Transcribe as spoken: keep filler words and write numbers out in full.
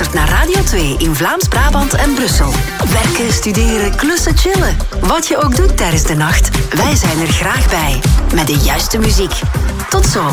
luistert naar Radio twee in Vlaams-Brabant en Brussel. Werken, studeren, klussen, chillen. Wat je ook doet tijdens de nacht, wij zijn er graag bij. Met de juiste muziek. Tot zo.